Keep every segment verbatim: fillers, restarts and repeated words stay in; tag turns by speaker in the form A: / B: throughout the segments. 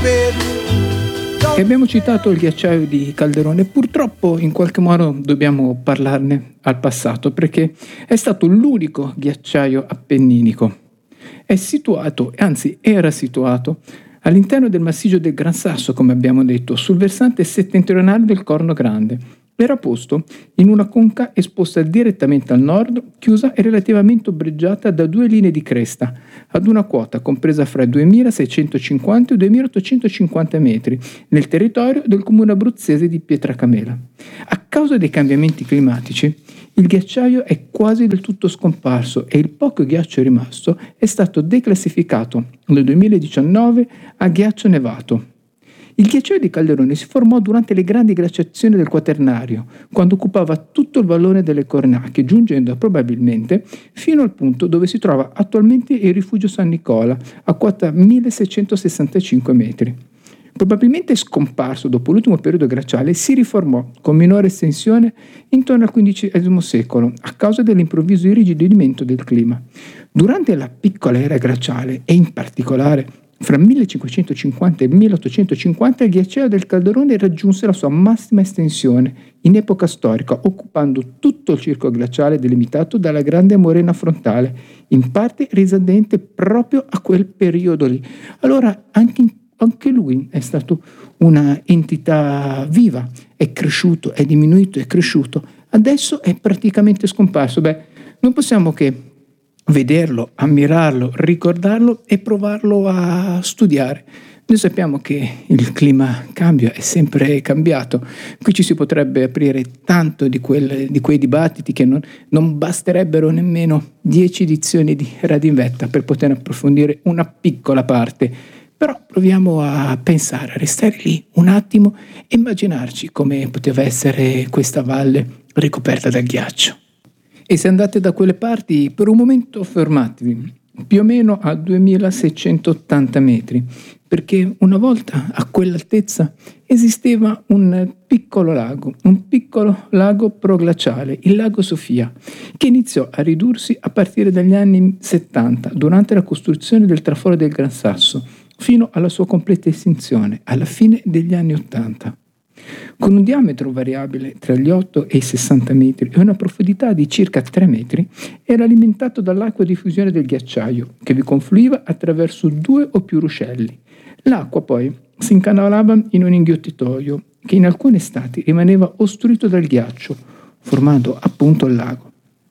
A: E abbiamo citato il ghiacciaio di Calderone. Purtroppo in qualche modo dobbiamo parlarne al passato, perché è stato l'unico ghiacciaio appenninico. È situato, anzi era situato, all'interno del massiccio del Gran Sasso, come abbiamo detto, sul versante settentrionale del Corno Grande. Era posto in una conca esposta direttamente al nord, chiusa e relativamente ombreggiata da due linee di cresta, ad una quota compresa fra i duemilaseicentocinquanta e i duemilaottocentocinquanta metri, nel territorio del comune abruzzese di Pietracamela. A causa dei cambiamenti climatici, il ghiacciaio è quasi del tutto scomparso e il poco ghiaccio rimasto è stato declassificato nel duemiladiciannove a ghiaccio nevato. Il ghiacciaio di Calderone si formò durante le grandi glaciazioni del Quaternario, quando occupava tutto il vallone delle Cornacchie, giungendo probabilmente fino al punto dove si trova attualmente il rifugio San Nicola, a quota milleseicentosessantacinque metri. Probabilmente scomparso dopo l'ultimo periodo glaciale, si riformò con minore estensione intorno al quindicesimo secolo, a causa dell'improvviso irrigidimento del clima. Durante la piccola era glaciale, e in particolare fra millecinquecentocinquanta e milleottocentocinquanta, il ghiacciaio del Calderone raggiunse la sua massima estensione in epoca storica, occupando tutto il circo glaciale delimitato dalla grande morena frontale, in parte risalente proprio a quel periodo lì. Allora anche, anche lui è stato una entità viva, è cresciuto, è diminuito, è cresciuto, adesso è praticamente scomparso. Beh, non possiamo che vederlo, ammirarlo, ricordarlo e provarlo a studiare. Noi sappiamo che il clima cambia, è sempre cambiato. Qui ci si potrebbe aprire tanto di, quel, di quei dibattiti che non, non basterebbero nemmeno dieci edizioni di Radio in Vetta per poter approfondire una piccola parte. Però proviamo a pensare, a restare lì un attimo e immaginarci come poteva essere questa valle ricoperta dal ghiaccio. E se andate da quelle parti, per un momento fermatevi, più o meno a duemilaseicentottanta metri, perché una volta a quell'altezza esisteva un piccolo lago, un piccolo lago proglaciale, il lago Sofia, che iniziò a ridursi a partire dagli anni settanta, durante la costruzione del traforo del Gran Sasso, fino alla sua completa estinzione, alla fine degli anni ottanta. Con un diametro variabile tra gli otto e i sessanta metri e una profondità di circa tre metri, era alimentato dall'acqua di fusione del ghiacciaio, che vi confluiva attraverso due o più ruscelli. L'acqua poi si incanalava in un inghiottitoio, che in alcune estati rimaneva ostruito dal ghiaccio, formando appunto il lago.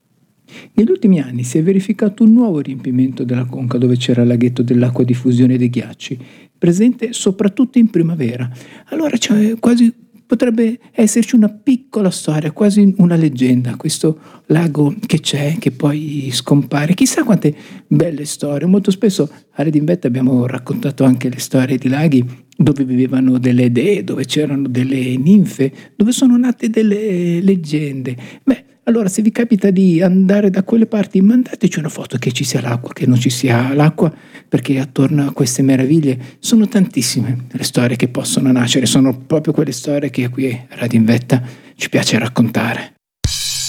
A: Negli ultimi anni si è verificato un nuovo riempimento della conca dove c'era il laghetto dell'acqua di fusione dei ghiacci, presente soprattutto in primavera. Allora c'è quasi, potrebbe esserci una piccola storia, quasi una leggenda, questo lago che c'è, che poi scompare. Chissà quante belle storie. Molto spesso a Radio in Vetta abbiamo raccontato anche le storie di laghi dove vivevano delle dee, dove c'erano delle ninfe, dove sono nate delle leggende. Beh, allora se vi capita di andare da quelle parti, mandateci una foto che ci sia l'acqua, che non ci sia l'acqua, perché attorno a queste meraviglie sono tantissime le storie che possono nascere, sono proprio quelle storie che qui a Radio in Vetta ci piace raccontare.